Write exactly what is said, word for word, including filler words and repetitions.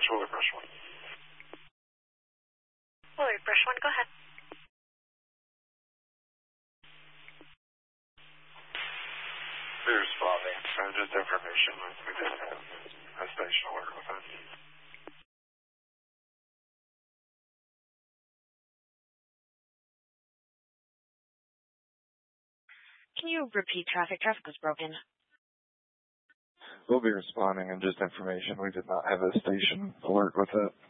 Willard Brush one. Willard Brush one, go ahead. Be responding. So just information. We didn't have a station alert with us. Can you repeat traffic? Traffic was broken. We'll be responding and just information. We did not have a station alert with it.